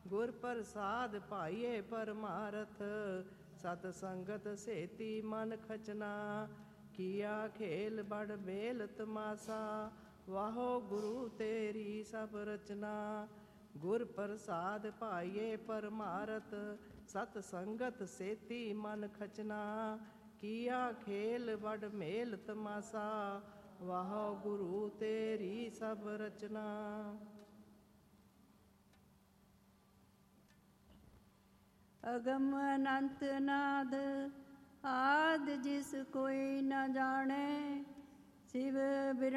ਗੁਰ ਪ੍ਰਸਾਦ ਭਾਈਏ ਪਰਮਾਰਥ, ਸਤ ਸੰਗਤ ਸੇਤੀ ਮਨ ਖਚਨਾ। ਕੀਆ ਖੇਲ ਬੜ ਮੇਲ ਤਮਾਸਾ, ਵਾਹੋ ਗੁਰੂ ਤੇਰੀ ਸਭ ਰਚਨਾ। ਗੁਰ ਪ੍ਰਸਾਦ ਭਾਈਏ ਪਰਮਾਰਥ, ਸਤ ਸੰਗਤ ਸੇਤੀ ਮਨ ਖਚਨਾ। ਕੀਆ ਖੇਲ ਬੜ ਮੇਲ ਤਮਾਸਾ, ਵਾਹੋ ਗੁਰੂ ਤੇਰੀ ਸਭ ਰਚਨਾ। ਅਗਮ ਅਨੰਤ ਨਾਦ ਆਦਿ ਜਿਸ ਕੋਈ ਨ ਜਾਣੈ, ਸਿਵ